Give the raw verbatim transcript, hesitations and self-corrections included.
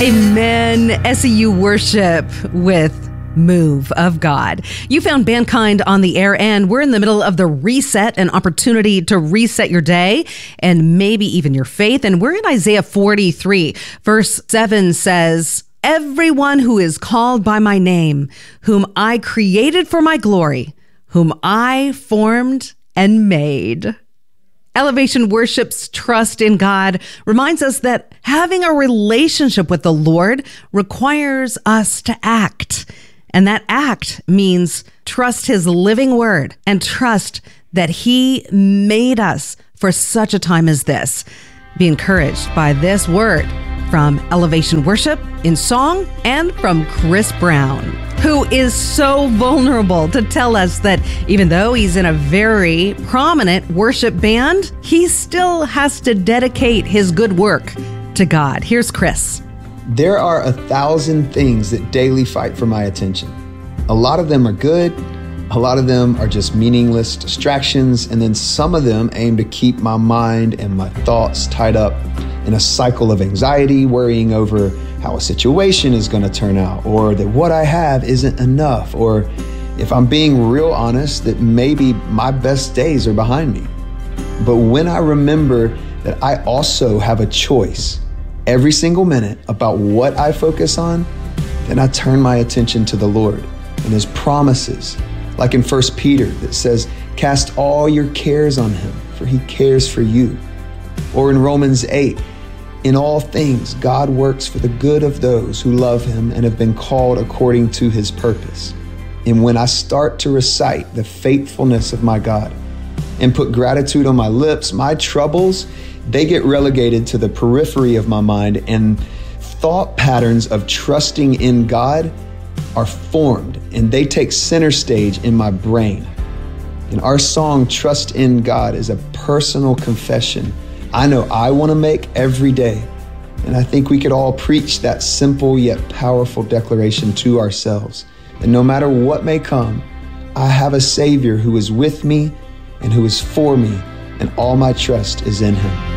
Amen. S E U worship with Move of God. You found Mankind on the air, and we're in the middle of the reset, an opportunity to reset your day and maybe even your faith. And we're in Isaiah forty-three. Verse seven says, "Everyone who is called by my name, whom I created for my glory, whom I formed and made." Elevation Worship's trust in God reminds us that having a relationship with the Lord requires us to act. And that act means trust his living word and trust that he made us for such a time as this. Be encouraged by this word from Elevation Worship in song and from Chris Brown, who is so vulnerable to tell us that even though he's in a very prominent worship band, he still has to dedicate his good work to God. Here's Chris. There are a thousand things that daily fight for my attention. A lot of them are good. A lot of them are just meaningless distractions. And then some of them aim to keep my mind and my thoughts tied up in a cycle of anxiety, worrying over how a situation is going to turn out, or that what I have isn't enough, or if I'm being real honest, that maybe my best days are behind me. But when I remember that I also have a choice every single minute about what I focus on, then I turn my attention to the Lord and his promises. Like in First Peter that says, "Cast all your cares on him, for he cares for you." Or in Romans eight, "In all things, God works for the good of those who love him and have been called according to his purpose." And when I start to recite the faithfulness of my God and put gratitude on my lips, my troubles, they get relegated to the periphery of my mind, and thought patterns of trusting in God are formed, and they take center stage in my brain. And our song, Trust in God, is a personal confession I know I want to make every day. And I think we could all preach that simple yet powerful declaration to ourselves, that no matter what may come, I have a Savior who is with me and who is for me, and all my trust is in him.